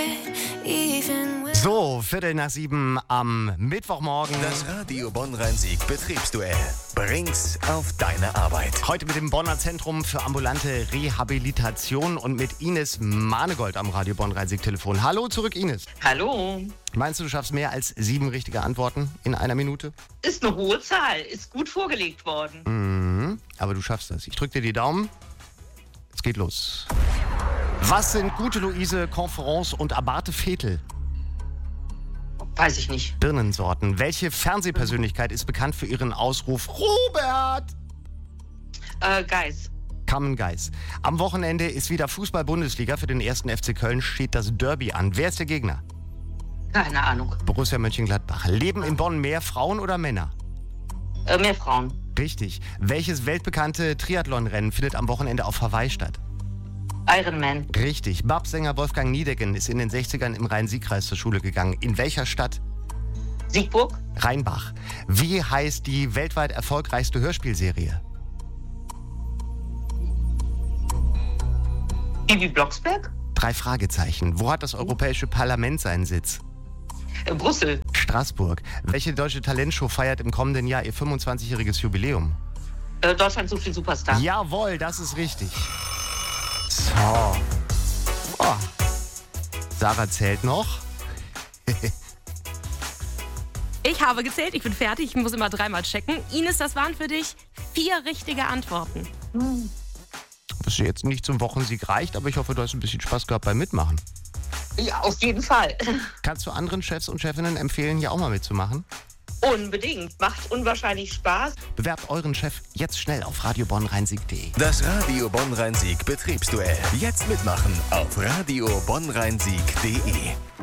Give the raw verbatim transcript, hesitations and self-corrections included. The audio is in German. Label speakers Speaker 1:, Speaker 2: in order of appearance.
Speaker 1: So, Viertel nach sieben am Mittwochmorgen.
Speaker 2: Das Radio Bonn-Rhein-Sieg Betriebsduell. Bring's auf deine Arbeit.
Speaker 1: Heute mit dem Bonner Zentrum für ambulante Rehabilitation und mit Ines Manegold am Radio Bonn-Rhein-Sieg Telefon. Hallo zurück, Ines.
Speaker 3: Hallo.
Speaker 1: Meinst du, du schaffst mehr als sieben richtige Antworten in einer Minute?
Speaker 3: Ist eine hohe Zahl, ist gut vorgelegt worden.
Speaker 1: Mhm, aber du schaffst das. Ich drück dir die Daumen. Es geht los. Was sind Gute Luise, Conference und Abate Vetel?
Speaker 3: Weiß ich nicht.
Speaker 1: Birnensorten. Welche Fernsehpersönlichkeit ist bekannt für ihren Ausruf Robert?
Speaker 3: Äh, Geis.
Speaker 1: Carmen Geis. Am Wochenende ist wieder Fußball-Bundesliga. Für den ersten F C Köln steht das Derby an. Wer ist der Gegner?
Speaker 3: Keine Ahnung.
Speaker 1: Borussia Mönchengladbach. Leben in Bonn mehr Frauen oder Männer?
Speaker 3: Äh, mehr Frauen.
Speaker 1: Richtig. Welches weltbekannte Triathlonrennen findet am Wochenende auf Hawaii statt?
Speaker 3: Ironman.
Speaker 1: Richtig. Babs-Sänger Wolfgang Niedecken ist in den sechzigern im Rhein-Sieg-Kreis zur Schule gegangen. In welcher Stadt?
Speaker 3: Siegburg.
Speaker 1: Rheinbach. Wie heißt die weltweit erfolgreichste Hörspielserie?
Speaker 3: Bibi Blocksberg.
Speaker 1: Drei Fragezeichen. Wo hat das Europäische Parlament seinen Sitz?
Speaker 3: Äh, Brüssel.
Speaker 1: Straßburg. Welche deutsche Talentshow feiert im kommenden Jahr ihr fünfundzwanzigjähriges Jubiläum?
Speaker 3: Äh, Deutschland sucht den Superstar.
Speaker 1: Jawohl, das ist richtig. So. Oh. Sarah zählt noch.
Speaker 4: Ich habe gezählt, ich bin fertig, ich muss immer dreimal checken. Ines, das waren für dich vier richtige Antworten.
Speaker 1: Was jetzt nicht zum Wochensieg reicht, aber ich hoffe, du hast ein bisschen Spaß gehabt beim Mitmachen.
Speaker 3: Ja, auf jeden Fall.
Speaker 1: Kannst du anderen Chefs und Chefinnen empfehlen, hier auch mal mitzumachen?
Speaker 3: Unbedingt. Macht unwahrscheinlich Spaß.
Speaker 1: Bewerbt euren Chef jetzt schnell auf radio bonn rhein sieg punkt de.
Speaker 2: Das Radio Bonn-Rhein-Sieg Betriebsduell. Jetzt mitmachen auf radio bonn rhein sieg punkt de.